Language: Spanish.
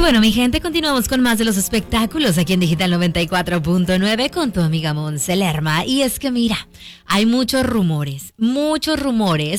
bueno, mi gente, continuamos con más de los espectáculos aquí en Digital 94.9 con tu amiga Monse Lerma. Y es que mira, hay muchos rumores